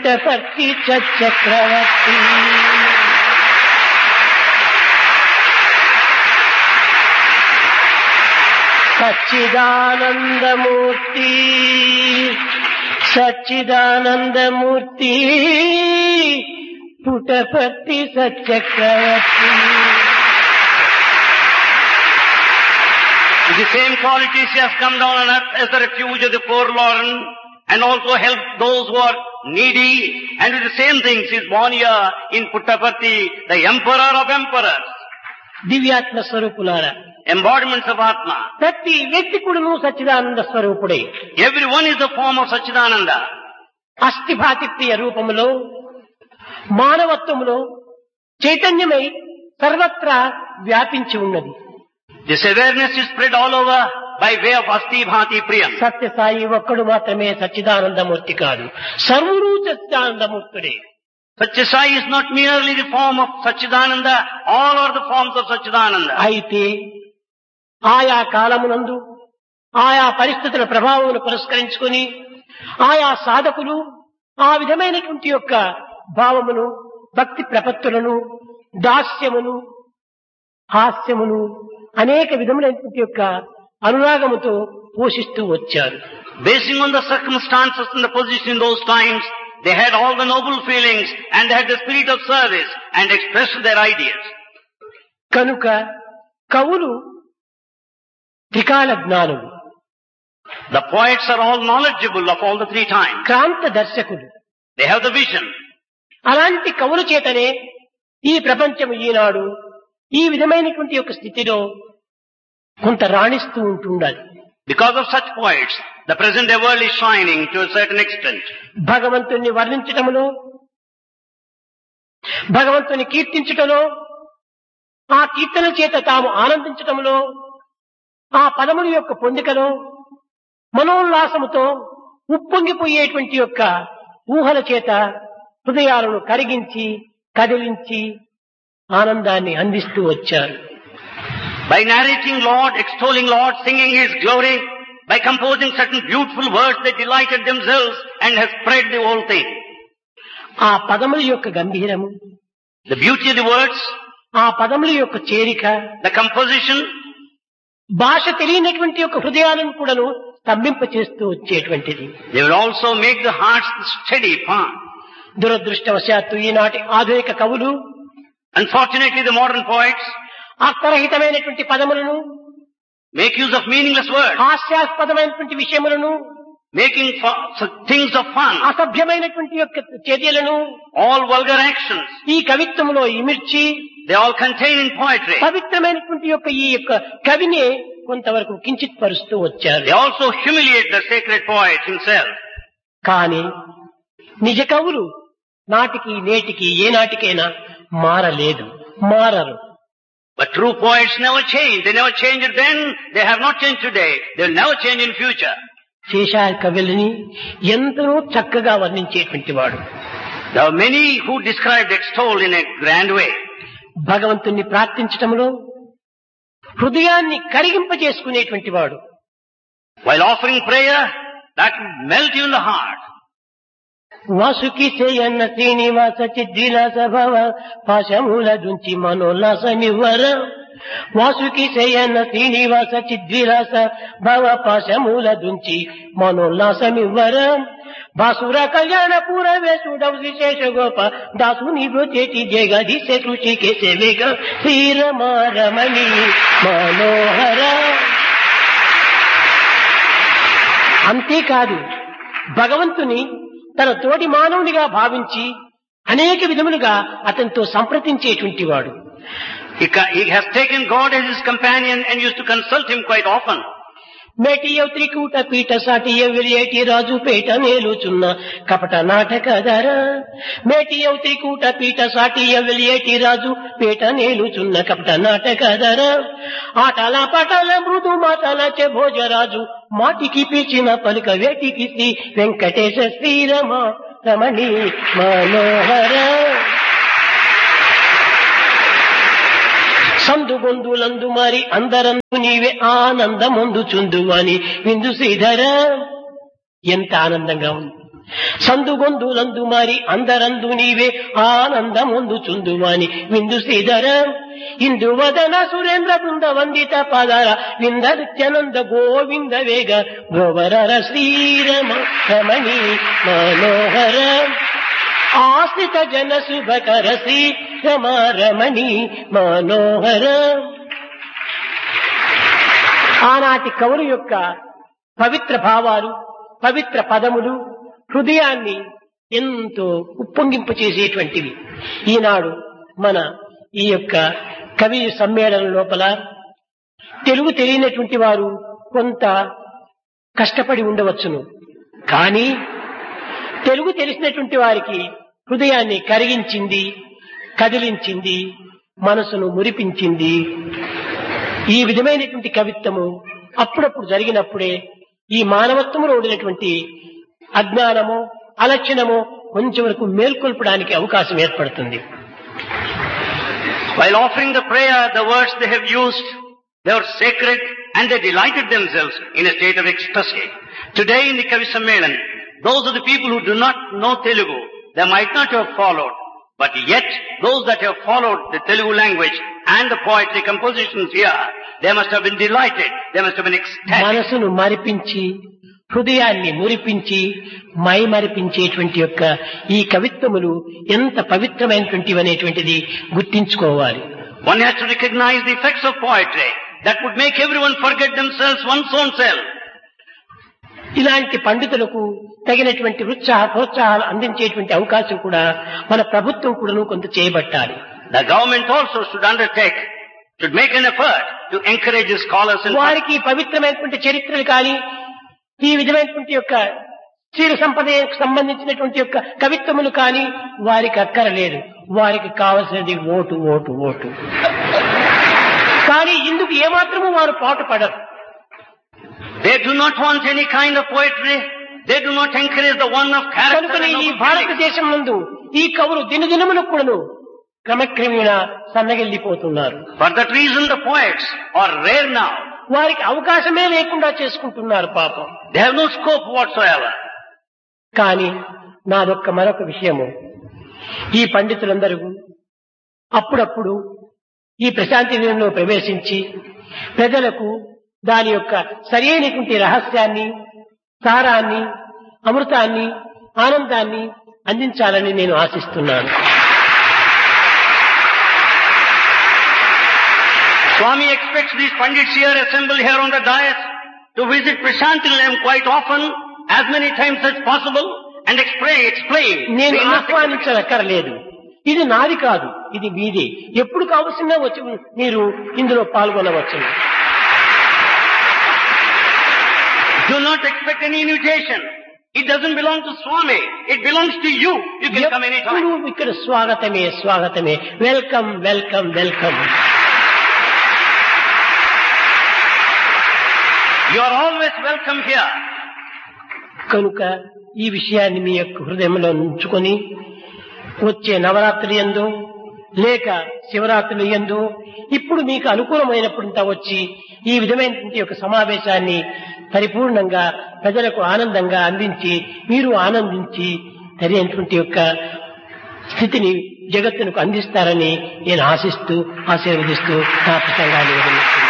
Puttaparthi Chakravarthi Sachidananda Murthy Sachidananda Murthy Puttaparthi Chakravarthi. The same qualities he has come down on earth as the refuge of the forlorn and also help those who are needy, and with the same things he is born here in Puttaparthi, the emperor of emperors. దివ్యాత్మ స్వరూపులారా, Embodiments of Atma. ప్రతి వ్యక్తి కూడాను సచ్చిదానంద స్వరూపుడే. Everyone is the form of Satchidananda. అస్థిభాతిప్రియ రూపములో మానవత్వములో చైతన్యమై సర్వత్రా వ్యాపించి ఉన్నది. This awareness is spread all over by way of Asti Bhati Priyam. Sathya Sai ఒక్కడు మాత్రమే సచ్చిదానందమూర్తి కాదు, సర్వుడు సచ్చిదానందమూర్తుడే. Satyasai is not merely the form of Satchidananda, all are the forms of Satchidananda. అయితే ఆయా కాలమునందు ఆయా పరిస్థితుల ప్రభావమును పురస్కరించుకొని ఆయా సాధకులు ఆ విధమైనటువంటి యొక్క భావమును, భక్తి ప్రపత్తులను, దాస్యమును, హాస్యమును అనేక విధములైనటువంటి యొక్క అనురాగముతో పోషిస్తూ వచ్చారు. Basing on the circumstances and the position in those times, they had all the noble feelings and they had the spirit of service and expressed their ideas. కనుక కవులు త్రికాల జ్ఞానులు, The poets are all knowledgeable of all the three times. క్రాంత దర్శకులు. They have the vision. అలాంటి కవుల చేతనే ఈ ప్రపంచం ఈనాడు ఈ విధమైనటువంటి యొక్క స్థితిలో కొంత రాణిస్తూ ఉంటుండాలి. Because of such poets, the present day world is shining to a certain extent. భగవంతుని వర్ణించటములో, భగవంతుని కీర్తించటంలో, ఆ కీర్తన చేత తాము ఆనందించటంలో, ఆ పదముల యొక్క పొందికలో మనోల్లాసముతో ఉప్పొంగిపోయేటువంటి యొక్క ఊహల చేత హృదయాలను కరిగించి కదిలించి ఆనందాన్ని అందిస్తూ వచ్చారు. By narrating Lord, extolling Lord, singing His glory, by composing certain beautiful words, they delighted themselves and have spread the whole thing. ఆ పదముల యొక్క గంభీరము, The beauty of the words, ఆ పదముల యొక్క చేరిక, the composition, భాష తెలియనటువంటి యొక్క హృదయాలను కూడాను స్తంభింప చేస్తూ వచ్చేటువంటిది. they will also make the hearts steady firm. దురదృష్టవశాత్తు ఈనాటి ఆధునిక కవులు Unfortunately, the modern poets అర్థరహితమైనటువంటి పదములను, make use of meaningless words, హాస్యాస్పదమైనటువంటి విషయములను, making things of fun, అసభ్యమైనటువంటి యొక్క చర్యలను all vulgar actions. ఈ కవిత్వంలో ఇమిర్చి They all contain in poetry. పవిత్రమైనటువంటి యొక్క ఈ యొక్క కవిని కొంతవరకు కించిత్ పరుస్తూ వచ్చారు. They also humiliate the sacred poet himself. కానీ నిజ కవులు నాటికి నేటికి ఏ నాటికైనా మారలేదు, మారరు. But true poets never change. They never changed then. They have not changed today. They will never change in future. శేషాయ కవులని ఎంతనో చక్కగా వర్ణించేటువంటి వాడు. There are many who describe, extol in a grand way. భగవంతుణ్ణి ప్రార్థించటంలో హృదయాన్ని కరిగింపజేసుకునేటువంటి వాడు. While offering prayer, that will melt you in the heart. Vasuki చేయన్న Srinivasa చిద్విలాస భవ పాశమూల దుంచి మనోల్లాసమివ్వర. వాసుకి చేయన్న శ్రీనివాస చిద్విలాస భవ పాశమూల దుంచి మనోల్లాసమివ్వర. భాసుర కళ్యాణ పూరవేశుడవు విశేష గోప దాసుని చేటి జగదీశ కృషికే సేవేగ శ్రీరమారమణి మనోహర. అంతేకాదు భగవంతుని తన తోటి మానవునిగా భావించి అనేక విధములుగా అతనితో సంప్రదించేటువంటి వాడు. He has taken God as his companion and used to consult him quite often. మేటియ Trikuta పీఠ సాటియ విలియేటి రాజు పేట నేలుచున్న కపట నాటకధర. మేటియ త్రికూట పీఠ సాటియ విలియేటి రాజు పేట నేలుచున్న కపట నాటకధర. ఆటల పటల మృదు మాటల చె భోజరాజు మాటికి పిలిచిన పలుక వేటికి శ్రీ వెంకటేశ శ్రీరమ రమణి మనోహర. సందు బొందులందు మరి అందరందు నీవే ఆనందముందు చుందువని విందు శ్రీధర. ఎంత ఆనందంగా ఉంది. సందుగొందులందు మారి అందరందు నీవే ఆనందమొందు చుందువాని విందు శ్రీధర ఇందువదన సురేంద్ర బృంద వందిత పదర విందత్యనంద గోవింద వేగ గోవరర శ్రీరమ రమణి మనోహర ఆశ్రిత జన శుభకర శ్రీ రమణి మనోహర. ఆనాటి కవుల యొక్క పవిత్ర భావాలు, పవిత్ర పదములు హృదయాన్ని ఎంతో ఉప్పొంగింపు చేసేటువంటివి. ఈనాడు మన ఈ యొక్క కవి సమ్మేళనం లోపల తెలుగు తెలియనటువంటి వారు కొంత కష్టపడి ఉండవచ్చును, కానీ తెలుగు తెలిసినటువంటి వారికి హృదయాన్ని కరిగించింది, కదిలించింది, మనసును మురిపించింది. ఈ విధమైనటువంటి కవిత్వము అప్పుడప్పుడు జరిగినప్పుడే ఈ మానవత్వంలో ఉండినటువంటి అజ్ఞానము, అలక్షణము కొంచెం వరకు మేల్కొల్పడానికి అవకాశం ఏర్పడుతుంది. While offering the prayer, the words they have used, they were sacred and they delighted themselves in a state of ecstasy. Today in the Kavi Sammelan, those are the people who do not know Telugu. They might not have followed, but yet those that have followed the Telugu language and the poetry compositions here, they must have been delighted. They must have been ecstatic. మనసును మరిపించి, హృదయాన్ని మురిపించి, my మరిపించేటువంటి యొక్క ఈ కవిత్వములు ఎంత పవిత్రమైనటువంటివి అనేటువంటిది గుర్తించుకోవాలి. One has to recognize the effects of poetry that would make everyone forget themselves, one's own self. ఇలాంటి పండితులకు తగినటువంటి ప్రోత్సాహాలు అందించేటువంటి అవకాశం కూడా మన ప్రభుత్వం కూడాను కొంత చేయబట్టాలి. The government also should make an effort to encourage the scholars. వారికి పవిత్రమైనటువంటి చరిత్రలు కానీ, ఈ విధమైనటువంటి యొక్క స్త్రీల సంపదకు సంబంధించినటువంటి యొక్క కవిత్వములు కానీ వారికి అక్కరలేదు. వారికి కావలసినది ఓటు, ఓటు, ఓటు. కానీ ఇందుకు ఏమాత్రము వారు పాటు పడరు. They do not want any kind of poetry. They do not encourage the one of character. కనుకనే ఈ భారతదేశం నందు ఈ కవులు దినదినములు కూడాను క్రమక్రమేణా సన్నగిల్లిపోతున్నారు. For that reason the poets are rare now. వారికి అవకాశమే లేకుండా చేసుకుంటున్నారు పాపం. They have no scope whatsoever. కానీ నాదొక్క మరొక విషయము, ఈ పండితులందరూ అప్పుడప్పుడు ఈ ప్రశాంతి నిలయంలో ప్రవేశించి ప్రజలకు దాని యొక్క సరైనటువంటి రహస్యాన్ని, సారాన్ని, అమృతాన్ని, ఆనందాన్ని అందించాలని నేను ఆశిస్తున్నాను. Swami expects these pandits here assembled here on the dais to visit Prashanti Nilayam quite often, as many times as possible, and explain. నేను ఆహ్వానించక్కర్లేదు. ఇది నాది కాదు, ఇది మీదే. ఎప్పుడు కావలసినా వచ్చి మీరు ఇందులో పాల్గొనవచ్చు. Do not expect any invitation. It doesn't belong to Swami. It belongs to you. You can come anytime. ఇక్కడ స్వాగతమే, స్వాగతమే. Welcome, welcome, welcome. You are always welcome here. కనుక ఈ విషయాన్ని మీ యొక్క హృదయంలో ఉంచుకొని వచ్చే నవరాత్రి యందు లేక శివరాత్రులు యందు ఇప్పుడు మీకు అనుకూలమైనప్పుడంతా వచ్చి ఈ విధమైనటువంటి యొక్క సమావేశాన్ని పరిపూర్ణంగా ప్రజలకు ఆనందంగా అందించి మీరు ఆనందించి సరైనటువంటి యొక్క స్థితిని జగత్తునకు అందిస్తారని నేను ఆశిస్తూ ఆశీర్వదిస్తూ నా ప్రసంగాన్ని వదిలిస్తున్నాను.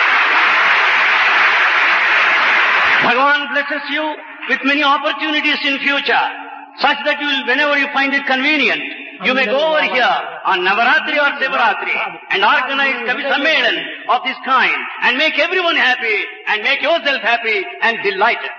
Bhagavan blesses you with many opportunities in future, such that you will, whenever you find it convenient, you may go over here on Navaratri or Sivaratri and organize Kavi Sammelan of this kind and make everyone happy and make yourself happy and delighted.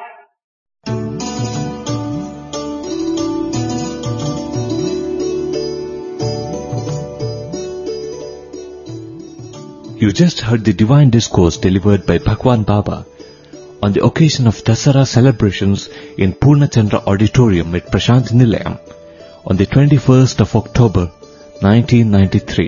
You just heard the divine discourse delivered by Bhagwan Baba on the occasion of Dasara celebrations in Purnachandra Auditorium at Prashanti Nilayam on the 21st of October 1993.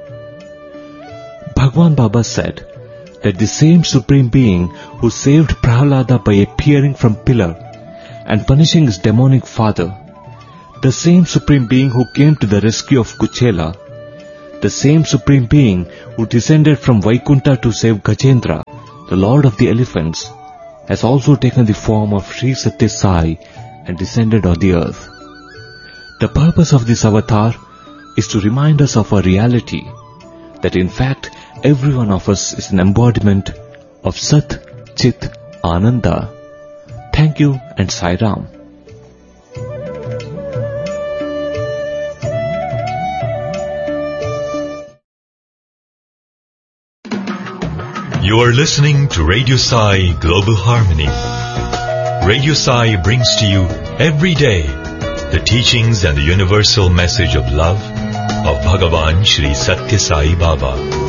Bhagwan Baba said that the same Supreme Being who saved Prahlada by appearing from pillar and punishing his demonic father, the same Supreme Being who came to the rescue of Kuchela, the same Supreme Being who descended from Vaikunta to save Gajendra, the Lord of the Elephants, has also taken the form of Sri Satya Sai, and descended on the earth. The purpose of this avatar is to remind us of our reality, that in fact every one of us is an embodiment of Sat Chit Ananda. Thank you and Sai Ram. You are listening to Radio Sai Global Harmony. Radio Sai brings to you every day the teachings and the universal message of love of Bhagavan Sri Satya Sai Baba.